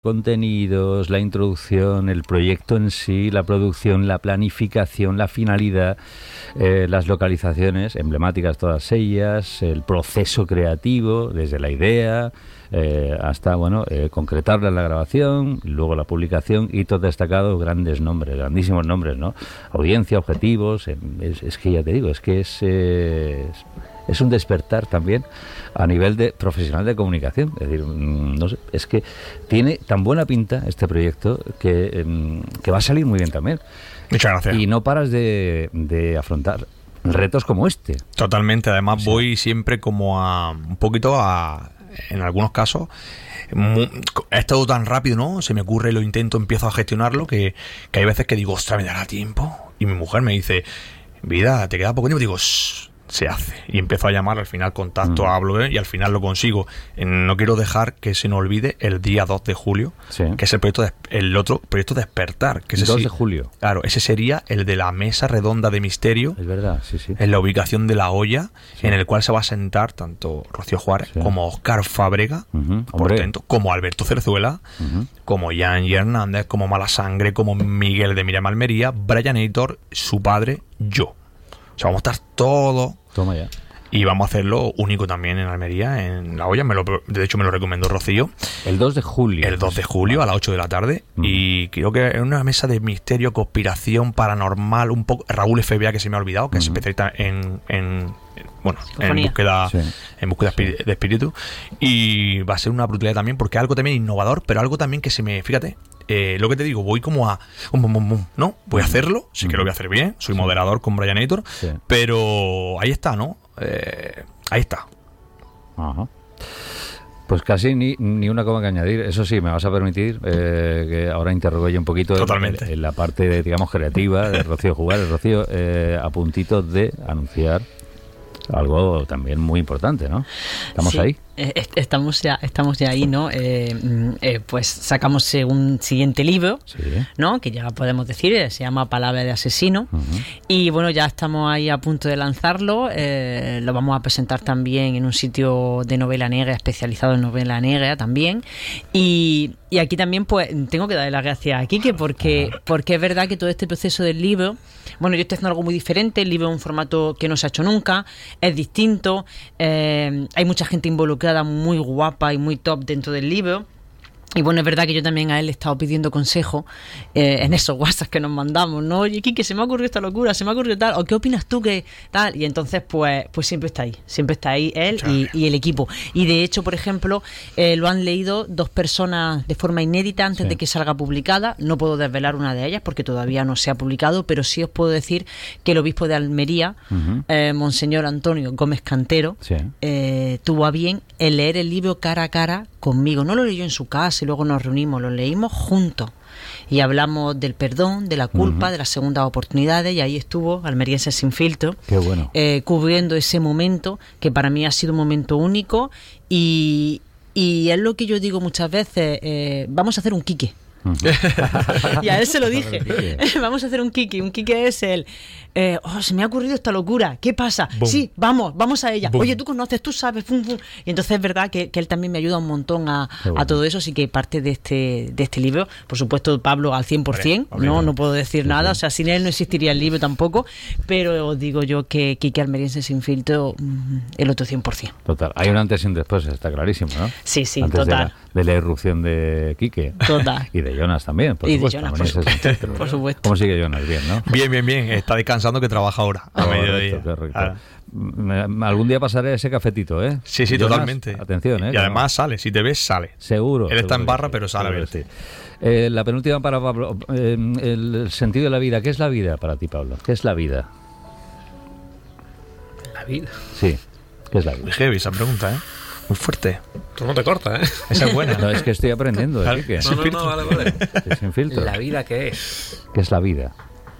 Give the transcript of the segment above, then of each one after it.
Contenidos, la introducción, el proyecto en sí, la producción, la planificación, la finalidad, las localizaciones emblemáticas todas ellas, el proceso creativo, desde la idea hasta, concretarla en la grabación, luego la publicación y todo destacado, grandes nombres, grandísimos nombres, ¿no? Audiencia, objetivos, es que ya te digo, es que es un despertar también a nivel de profesional de comunicación. Es decir, no sé, es que tiene tan buena pinta este proyecto que va a salir muy bien también. Muchas gracias. Y no paras de afrontar retos como este. Totalmente. Además, voy siempre como en algunos casos, es todo tan rápido, ¿no? Se me ocurre, lo intento, empiezo a gestionarlo, que hay veces que digo, ostras, ¿me dará tiempo? Y mi mujer me dice, vida, ¿te queda poco tiempo? Digo, se hace. Y empiezo a llamar, al final contacto, hablo, y al final lo consigo. No quiero dejar que se nos olvide el día 2 de julio, que es el otro proyecto Despertar. Que 2 de julio. Claro, ese sería el de la mesa redonda de misterio. Es verdad, sí. En la ubicación de La Hoya, en el cual se va a sentar tanto Rocío Juárez como Óscar Fábrega, como Alberto Cerzuela, como Yanji Hernández, como Mala Sangre, como Miguel de Miriam Almería, Brian Editor, su padre, yo. O sea, vamos a estar todos. Toma ya. Y vamos a hacerlo único también en Almería, en La Hoya. De hecho, me lo recomendó Rocío. El 2 de julio. El 2 de julio a las 8 de la tarde. Y creo que es una mesa de misterio, conspiración, paranormal, un poco. Raúl FBA, que se me ha olvidado, que es especialista en búsqueda, en búsqueda de espíritu. Y va a ser una brutalidad también, porque es algo también innovador, pero algo también que fíjate, lo que te digo, voy como a ¿no? Voy a hacerlo, sí que lo voy a hacer bien, soy moderador con Brian Editor, pero ahí está, ¿no? Ahí está. Ajá. Pues casi ni una coma que añadir. Eso sí, me vas a permitir que ahora interrogo yo un poquito en la parte, digamos, creativa de Rocío Juárez. Rocío, a puntito de anunciar algo también muy importante, ¿no? ¿Estamos ahí? Estamos ya ahí, ¿no? Pues sacamos un siguiente libro, ¿no? Que ya podemos decir, se llama Palabra de Asesino. Y bueno, ya estamos ahí a punto de lanzarlo. Lo vamos a presentar también en un sitio de novela negra, especializado en novela negra también. Y aquí también, pues, tengo que darle las gracias a Quique porque es verdad que todo este proceso del libro, bueno, yo estoy haciendo algo muy diferente. El libro es un formato que no se ha hecho nunca, es distinto, hay mucha gente involucrada muy guapa y muy top dentro del libro. Y bueno, es verdad que yo también a él he estado pidiendo consejo en esos WhatsApp que nos mandamos, ¿no? Oye, Quique, se me ha ocurrido esta locura, se me ha ocurrido tal, o ¿qué opinas tú que tal? Y entonces, pues siempre está ahí él y el equipo. Y de hecho, por ejemplo, lo han leído 2 personas de forma inédita antes de que salga publicada. No puedo desvelar una de ellas porque todavía no se ha publicado, pero sí os puedo decir que el obispo de Almería, Monseñor Antonio Gómez Cantero, tuvo a bien el leer el libro cara a cara conmigo. No lo leyó en su casa y luego nos reunimos, lo leímos juntos y hablamos del perdón, de la culpa, de las segundas oportunidades, y ahí estuvo Almerienses Sin Filtro. Qué bueno. Cubriendo ese momento que para mí ha sido un momento único y es lo que yo digo muchas veces, vamos a hacer un Quique. Y a él se lo dije, vamos a hacer un Quique. Un Quique es el se me ha ocurrido esta locura, ¿qué pasa? Boom. Sí, vamos a ella. Boom. Oye, tú conoces, tú sabes, pum, pum. Y entonces es verdad que él también me ayuda un montón a todo eso. Así que parte de este libro, por supuesto, Pablo al 100%, no puedo decir nada, o sea, sin él no existiría el libro tampoco, pero os digo yo que Quique Almeriense Sin Filtro, el otro 100%. Total, hay un antes y un después, está clarísimo, ¿no? Sí, antes total. De la irrupción de Quique. Total. Y de Jonas también, por supuesto. Por supuesto. ¿Cómo sigue Jonas? Bien, ¿no? Bien. Está descansando, que trabaja ahora a mediodía. Correcto. Algún día pasaré ese cafetito, ¿eh? Sí, Jonas, totalmente. Atención, ¿eh? Y además sale, si te ves, sale. Seguro. Él está en barra, pero sale a verte. Sí. La penúltima para Pablo. El sentido de la vida. ¿Qué es la vida para ti, Pablo? ¿Qué es la vida? ¿La vida? Sí. ¿Qué es la vida? Muy heavy esa pregunta, ¿eh? Muy fuerte. Tú no te cortas, ¿eh? Esa es buena. No, es que estoy aprendiendo. No, vale. Sin filtro. ¿La vida qué es? ¿Qué es la vida?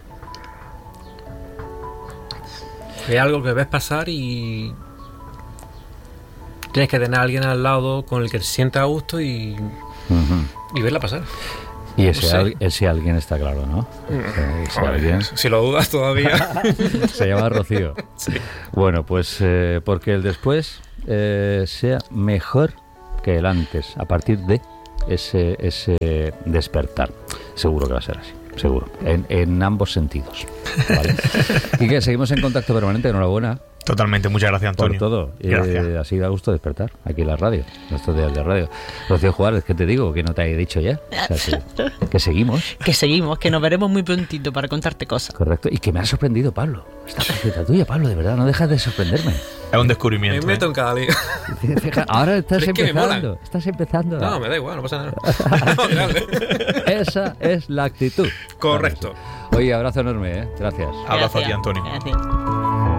Es algo que ves pasar y tienes que tener a alguien al lado con el que te sientas a gusto y verla pasar. Y ese alguien está claro, ¿no? Alguien... Si lo dudas todavía. Se llama Rocío. Sí. Bueno, pues porque el después sea mejor que el antes, a partir de... ese despertar. Seguro que va a ser así. Seguro, en ambos sentidos, ¿vale? Y que seguimos en contacto permanente. Enhorabuena. Totalmente, muchas gracias, Antonio. Por todo. Gracias. Ha sido a gusto despertar aquí en la radio, estos días de radio. Rocío Juárez, ¿qué te digo? Que no te he dicho ya. O sea, que seguimos. Que seguimos, que nos veremos muy prontito para contarte cosas. Correcto. Y que me ha sorprendido, Pablo. Esta faceta tuya, Pablo, de verdad, no dejas de sorprenderme. Es un descubrimiento. Me meto en cada lío. Fija, ahora estás Es que me empezando. molan. Estás empezando. No, me da igual, no pasa nada. No, dale. Esa es la actitud. Correcto. Oye, abrazo enorme, ¿eh? Gracias. Abrazo a ti, Gracias. Antonio. Gracias.